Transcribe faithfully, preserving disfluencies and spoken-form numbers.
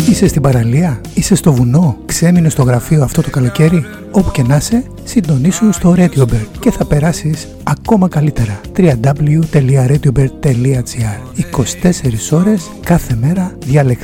Είσαι στην παραλία, είσαι στο βουνό, ξέμεινες στο γραφείο αυτό το καλοκαίρι. Όπου και να είσαι, συντονίσου στο RadioBird και θα περάσεις ακόμα καλύτερα. double-u double-u double-u τελεία radiobird τελεία gr είκοσι τέσσερις ώρες κάθε μέρα διαλεκτικά.